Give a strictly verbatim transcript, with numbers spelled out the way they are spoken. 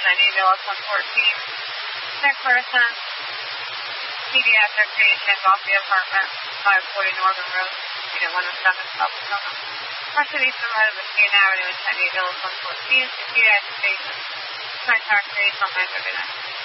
Chinese Hills one fourteen. Sick person, pediatric patient off the apartment, five forty Northern Road, unit one oh seven, South Sonoma. Person Eastern Road, Mosquito Avenue in Chinese Hills one fourteen, pediatric patient. Contact base on nine thirty-nine.